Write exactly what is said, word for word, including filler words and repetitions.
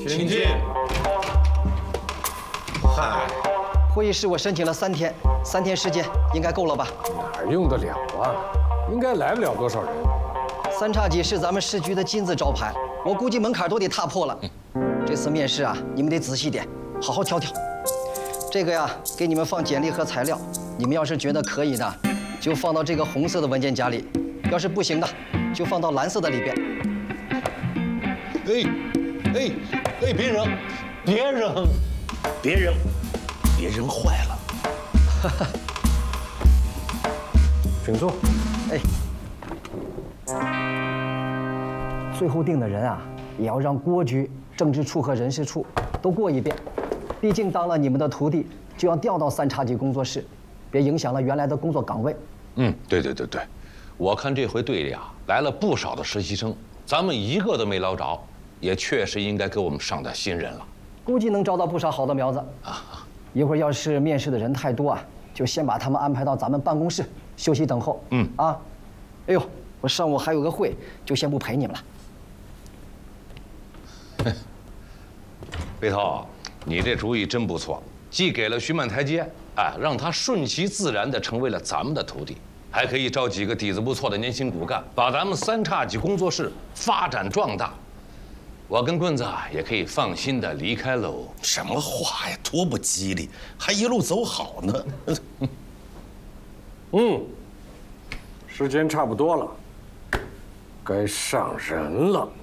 请进。嗨， 会议室我申请了三天，三天时间应该够了吧？ 哪用得了啊？应该来不了多少人。 三叉戟是咱们市局的金字招牌，我估计门槛都得踏破了。这次面试啊，你们得仔细点，好好挑挑。这个呀，给你们放简历和材料，你们要是觉得可以的，就放到这个红色的文件夹里；要是不行的，就放到蓝色的里边。 哎，哎，哎，别扔，别扔，别扔，别扔坏了。 哈哈。请坐。 哎。最后定的人啊，也要让郭局、政治处和人事处都过一遍。毕竟当了你们的徒弟，就要调到三叉戟工作室，别影响了原来的工作岗位。 嗯，对对对对，我看这回队里啊来了不少的实习生，咱们一个都没捞着，也确实应该给我们上点新人了。 估计能招到不少好的苗子啊。一会儿要是面试的人太多啊，就先把他们安排到咱们办公室休息等候。嗯啊，哎呦，我上午还有个会，就先不陪你们了。 北涛，你这主意真不错，既给了徐曼台阶，哎，让他顺其自然地成为了咱们的徒弟，还可以招几个底子不错的年轻骨干，把咱们三叉戟工作室发展壮大。我跟棍子也可以放心地离开喽。 什么话呀，多不吉利，还一路走好呢。 嗯，时间差不多了，该上人了。